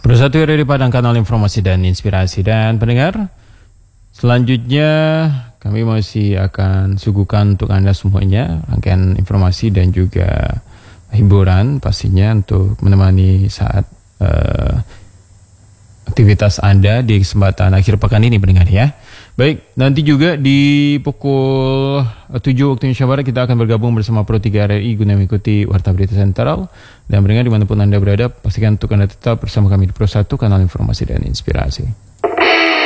Bersatu dari Padang, kanal informasi dan inspirasi. Dan pendengar, selanjutnya kami masih akan suguhkan untuk Anda semuanya rangkaian informasi dan juga hiburan pastinya untuk menemani saat aktivitas Anda di kesempatan akhir pekan ini, pendengar ya. Baik, nanti juga di pukul 7 waktu Indonesia Barat kita akan bergabung bersama Pro 3 RRI guna mengikuti Warta Berita Sentral. Dan pendengar dimanapun Anda berada, pastikan untuk Anda tetap bersama kami di Pro 1, kanal informasi dan inspirasi.